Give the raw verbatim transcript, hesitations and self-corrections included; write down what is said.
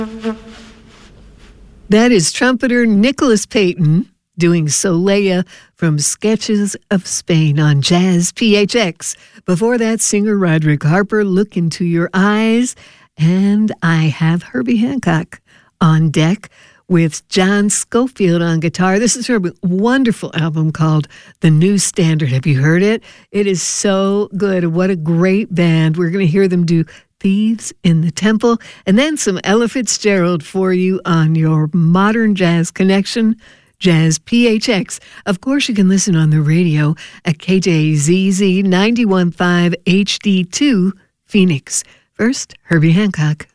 That is trumpeter Nicholas Payton doing Soleil from Sketches of Spain on Jazz P H X. Before that, singer Roderick Harper, Look Into Your Eyes. And I have Herbie Hancock on deck with John Scofield on guitar. This is her wonderful album called The New Standard. Have you heard it? It is so good. What a great band. We're going to hear them do Thieves in the Temple, and then some Ella Fitzgerald for you on your Modern Jazz Connection, Jazz P H X. Of course, you can listen on the radio at K J Z Z ninety-one point five H D two Phoenix. First, Herbie Hancock.